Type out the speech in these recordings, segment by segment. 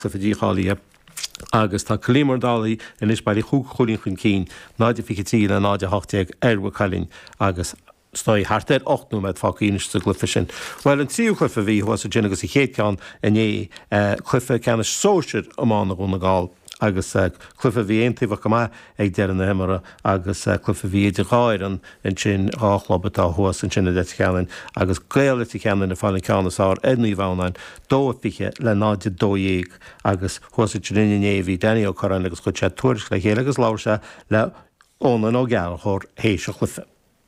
Fidíália agus tá clímar dálaí in is bailí chuúlín chun cín náidir ficití le náidir 8 arha chalín agus stoi hartéir 8 med fáíine sa glufa sin. Well an tríú chlufa bhí was a dgin agus i chéadceán in é chlufa ceanna sóisiir ammána gúna gáil agus chlufa bhí aontaobh go ag dean na himara agus chlufa bhí idir gáiran in sin ráchlobbatá thuas an sinna de cheann agus gléala ceanna na fáin ceannaá ednaí bhhain dófiche le náidir dóhéag agus thuas trinnéhí daine ó choran agus chu sé tuairis le chéile agus láirse le ónan ó geall chóir hééis a chlufa.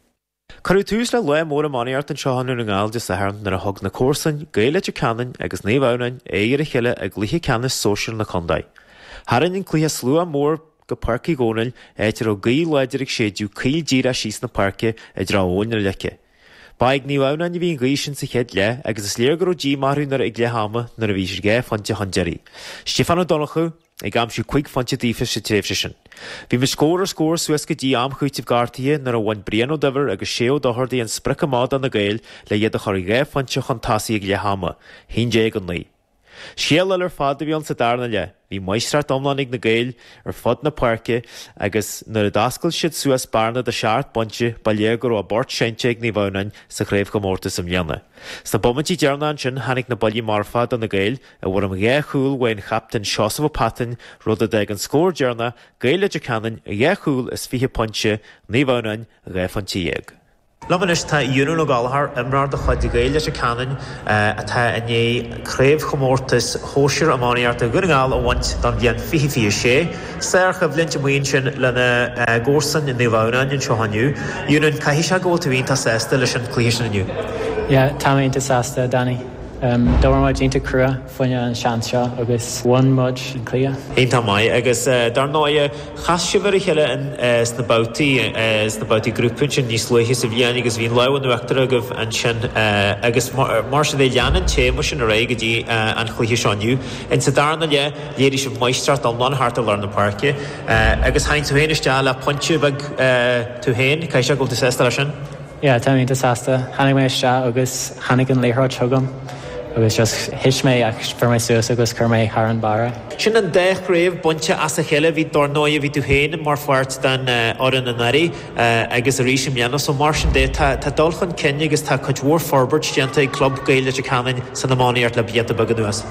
Carú túús le mór amíart an seohanú na gáil de saharn nar a thug na cósan, gaile de canan agus níomhhain éidir a chiile a gluthe ceannas sóisial na condaid. Haran in cluthe slú a mór go parcaí gcónail éitir ó gaí leidir ag séadú cíl díra síos na parce idir óin ar leice. Baig níomhhain a bhíon gaísin sa chéad le agus is léargur ó dí marú nar ag lehama nar a bhí sé gé fante handearí. Stefan O'Donoghue ag am siú chuig fante dífa sé tréfse sin. Bhí me scór suas go dtí am chuitíh gartaí nar a bhain brian ó dohar agus sé ó dohardaí an sprica mád an na gail le dhéad a chur gé fante chutásaí ag lehama, hín dé an naí. Sial ar fad a bhí an sa darna le, hí maistrát omlanig na gail ar fod na parce agus nar a dascail siad suas barna de seart bonte baléagur ó bort seinte ag níomhhain sa chréibh go mórta sam leanna. Sa bommantí dearna sin hanig na bailí marfad an na gail a bhfuair am ghé chúl bhain chaptain seosamh patain rud a ag an scór dearna gaile de canan a ghé chúl is fiche ponte níomhhain a ghé fantíag. Lamanis tá dúnú ó gáilthar imráir de chuid gaile a canan atá inné chréibh chomórtas hóisiir amíart a gunáil a bhaint don bhíon fií sé, Saircha bblinte muon sin lena gcósan in níomhhain in seohanniu, dúnann caihí se go bhíon tá sésta leis an clíos naniu. Tá mé sásta Danny. Dóir má dínta crua faine an seanseo agus one mud an clia. Tá mai agus dar náide chaisibhar chéile na bouty grúpin sin níos luiche sa bhíana agus bhíon lehan nuachtar agah an sin agus mar sin é leanan téime sin a réige dí an chluiche seániu. In sa darna le léidir sin maistrát an lanthart a larna parce agus hain tú héanaiste le ponte bag tú héin, cai se go de sésta sin? Tá mé sásta, hanig mé se agus hanig an léthráid tugam. agus just his mé ag for mé suas agus chur mé thar an bara. Sin an 10 réibh bunte as a chéile bhí dornáid bhí tú héin mar fuirt den áran an airí agus a ríisi meanna so mar sin dé tá dulchan cenne agus tá chuidhór forbert déanta ag club gaile de canan san amíart le bieta bagad nuas.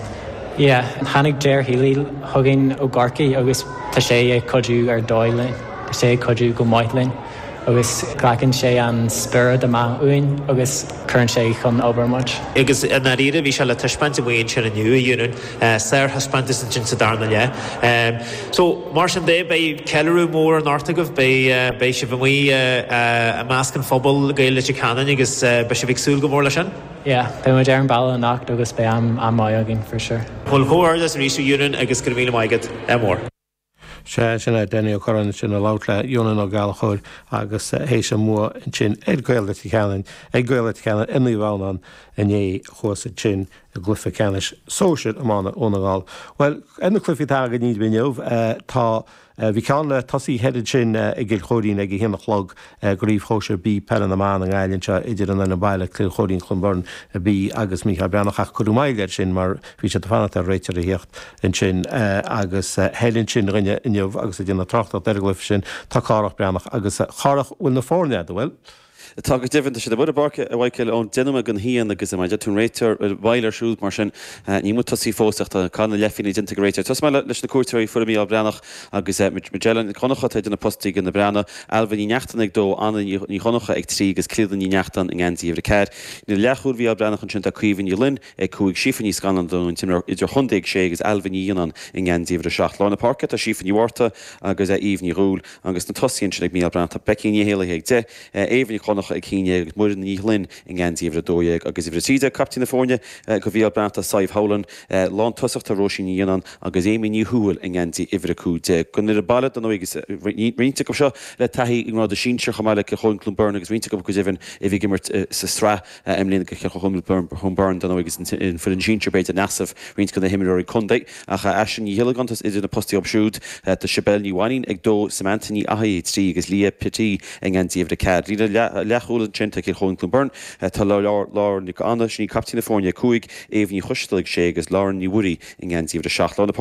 Hanig déir hílí thugann ó garcaí agus tá sé ag codú ar dóilin, tá sé ag codú go maitlinn. agus glacann sé an spirit amach uain agus chun sé chun obairmuid. Agus na riire bhí se le tuispaint a bhaon sin aniu dúnann saoir thuspaintas an sin sa darna le. So mar sin dé bé ceú mór an ortagah bé se bhí a máscan fphobal gaile de canan agus be se bhíh súil go mór lei sin? Bé mu dear an bail an nacht agus bé am maigin for sure. Chil chóir as rísú dúnann agus gur bhíle maigad mór. sé sinna déine choran sin lát le dúnan ó gáil chóir agus hééis sem mua sin agcuile cheann agcuile cheanna imí bhán in é chuasa sin a glufa ceannis sóisiir ammána ónagáil. Well ina clufiítá a níd biniuh tá bhí cean le tasí heidir sin ag gil choirín ag hinna chlog goríomh choir bí pean amán an gáilinn idir an na bailile clú choirín chunburn a bí agus mí beannach chuúmáile sin mar bhí sé fanna a réitir a hiocht in sin agus hélinn sin rinne inmh agus a dtíanana trocht ar glufa sin tá chárach beannach agus charach bhfuil na fórne bhfuil. Tá go different sé bud barca a bhaicil ón denime gan hían agus mai tún réitir bhailir siúd mar sin ní mu tosí fósacht chuna lefiní integréitir. Tos meile leis na cuairtaí fu mí á brenach agus Magellan chonacha na postí gan na brena alfa ní neachtanig dó anna ní chonacha ag trí agus clían ní neachtan in gantí ar ceir. Ní lechúr bhí á brenach an sin cuihann í linn ag cuaig sifaní scanan don timar idir chundaigh sé agus alfaníon in gantí ar seach lána parca a sifaní warta agus íomhní rúil agus na tosíonn sin ag mí á brenta pecíní héla ag de éhní chona ag cíine ag muir ní linn in gantí ar dóag agus ifir tíide captain na fórne go bhí branta saibh hálan lán tosacht a roisií íonan agus éimi ní thuúil in gantí ifir acu de gon ir a ballad an agus rinte go seo le taí in rád a síse chamáile go chun clúmburn agus rinte go go ifin I bhí gimmert sa stra imlína go chunburn an agus in fu an síse beit a nasah rint go na himirí condaig a cha esin í hiilegantas idir na postí obsúd de sibel níhhaín ag dó semantaní ahaí trí agus lí pití in gantí ifir cead. lechúlan sin cí chun Clúmburn tá lá ní anna sin captína fórne cuaig éhní chuisteigh sé agus lá ní bhuií in gcéantíomh de seaachlána